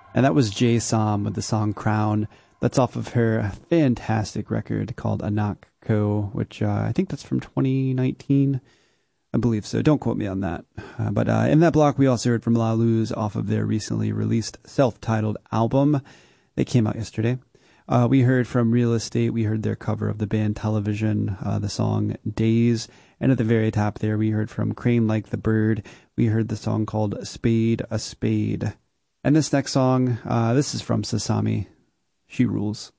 And that was Jay Som with the song Crown. That's off of her fantastic record called Anak Ko, which I think that's from 2019. I believe so. Don't quote me on that. But in that block, we also heard from La Luz off of their recently released self-titled album. They came out yesterday. We heard from Real Estate. We heard their cover of the band Television, the song Days. And at the very top there, we heard from Crane Like the Bird. We heard the song called Spade a Spade. And this next song, this is from Sasami. She rules.